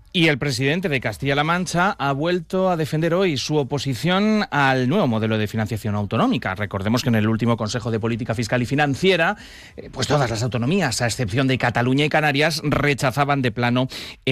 Y el presidente de Castilla-La Mancha ha vuelto a defender hoy su oposición al nuevo modelo de financiación autonómica. Recordemos que en el último Consejo de Política Fiscal y Financiera, pues todas las autonomías, a excepción de Cataluña y Canarias, rechazaban de plano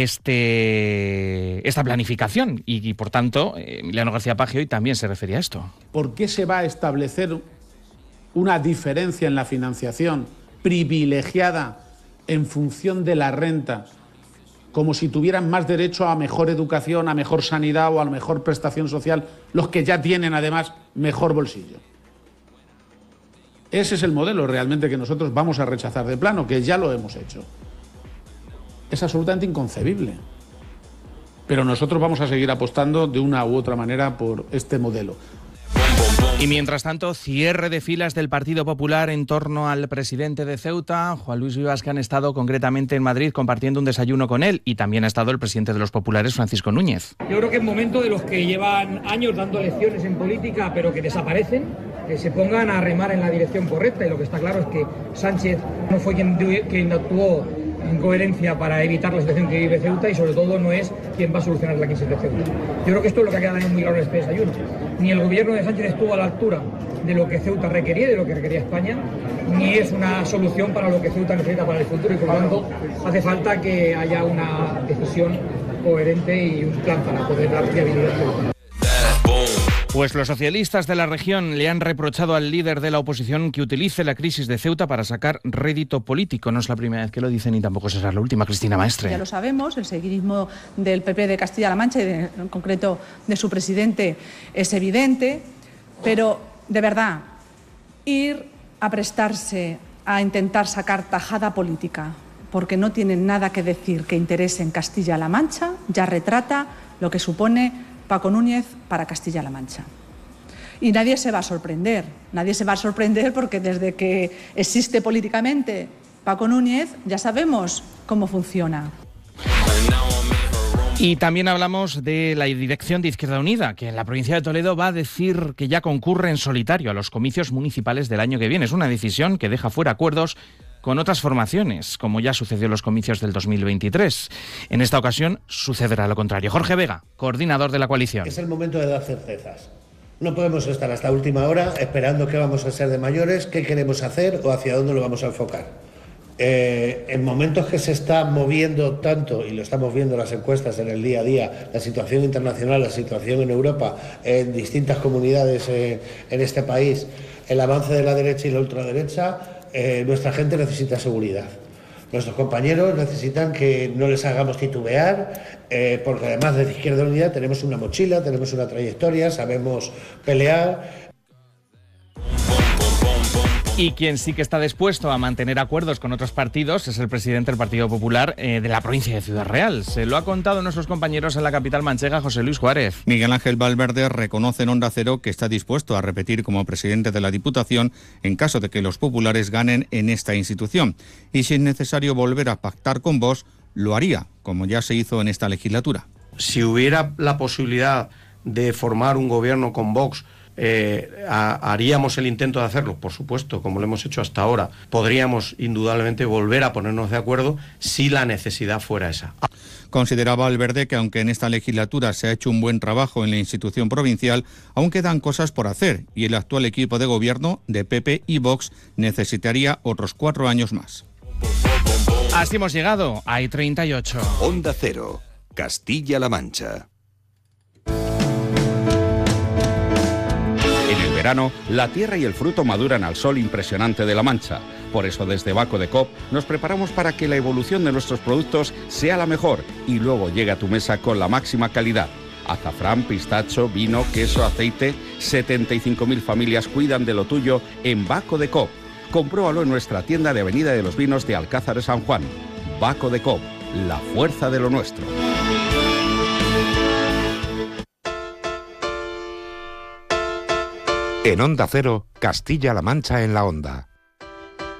esta planificación. Y por tanto, Emiliano García Paje hoy también se refería a esto. ¿Por qué se va a establecer una diferencia en la financiación privilegiada en función de la renta, como si tuvieran más derecho a mejor educación, a mejor sanidad o a mejor prestación social, los que ya tienen además mejor bolsillo? Ese es el modelo realmente que nosotros vamos a rechazar de plano, que ya lo hemos hecho. Es absolutamente inconcebible. Pero nosotros vamos a seguir apostando de una u otra manera por este modelo. Y mientras tanto, cierre de filas del Partido Popular en torno al presidente de Ceuta, Juan Luis Vivas, que han estado concretamente en Madrid compartiendo un desayuno con él, y también ha estado el presidente de los populares, Francisco Núñez. Yo creo que es momento de los que llevan años dando lecciones en política pero que desaparecen, que se pongan a remar en la dirección correcta, y lo que está claro es que Sánchez no fue quien actuó en coherencia para evitar la situación que vive Ceuta, y sobre todo no es quien va a solucionar la crisis de Ceuta. Yo creo que esto es lo que ha quedado muy claro en este desayuno. Ni el gobierno de Sánchez estuvo a la altura de lo que Ceuta requería, de lo que requería España, ni es una solución para lo que Ceuta necesita para el futuro, y por lo tanto hace falta que haya una decisión coherente y un plan para poder dar viabilidad a Ceuta. Pues los socialistas de la región le han reprochado al líder de la oposición que utilice la crisis de Ceuta para sacar rédito político. No es la primera vez que lo dicen y tampoco será la última. Cristina Maestre. Ya lo sabemos, el seguidismo del PP de Castilla-La Mancha y en concreto de su presidente es evidente, pero de verdad, ir a prestarse a intentar sacar tajada política porque no tienen nada que decir que interese en Castilla-La Mancha, ya retrata lo que supone Paco Núñez para Castilla-La Mancha. Y nadie se va a sorprender porque desde que existe políticamente Paco Núñez ya sabemos cómo funciona. Y también hablamos de la dirección de Izquierda Unida, que en la provincia de Toledo va a decir que ya concurre en solitario a los comicios municipales del año que viene. Es una decisión que deja fuera acuerdos con otras formaciones, como ya sucedió en los comicios del 2023. En esta ocasión sucederá lo contrario. Jorge Vega, coordinador de la coalición. Es el momento de dar certezas. No podemos estar hasta última hora esperando qué vamos a ser de mayores, qué queremos hacer o hacia dónde lo vamos a enfocar. En momentos que se está moviendo tanto, y lo estamos viendo en las encuestas en el día a día, la situación internacional, la situación en Europa, en distintas comunidades en este país, el avance de la derecha y la ultraderecha, nuestra gente necesita seguridad. Nuestros compañeros necesitan que no les hagamos titubear, porque además de Izquierda Unida tenemos una mochila, tenemos una trayectoria, sabemos pelear. Y quien sí que está dispuesto a mantener acuerdos con otros partidos es el presidente del Partido Popular de la provincia de Ciudad Real. Se lo ha contado a nuestros compañeros en la capital manchega, José Luis Juárez. Miguel Ángel Valverde reconoce en Onda Cero que está dispuesto a repetir como presidente de la Diputación en caso de que los populares ganen en esta institución. Y si es necesario volver a pactar con Vox, lo haría, como ya se hizo en esta legislatura. Si hubiera la posibilidad de formar un gobierno con Vox, haríamos el intento de hacerlo, por supuesto, como lo hemos hecho hasta ahora. Podríamos indudablemente volver a ponernos de acuerdo si la necesidad fuera esa. Consideraba Valverde que aunque en esta legislatura se ha hecho un buen trabajo en la institución provincial, aún quedan cosas por hacer y el actual equipo de gobierno de PP y Vox necesitaría otros 4 años más. Así hemos llegado a I38. Onda Cero, Castilla-La Mancha. En el verano, la tierra y el fruto maduran al sol impresionante de La Mancha. Por eso desde Baco de Coop nos preparamos para que la evolución de nuestros productos sea la mejor y luego llegue a tu mesa con la máxima calidad. Azafrán, pistacho, vino, queso, aceite, 75.000 familias cuidan de lo tuyo en Baco de Coop. Compruébalo en nuestra tienda de Avenida de los Vinos de Alcázar de San Juan. Baco de Coop, la fuerza de lo nuestro. En Onda Cero, Castilla-La Mancha en la Onda.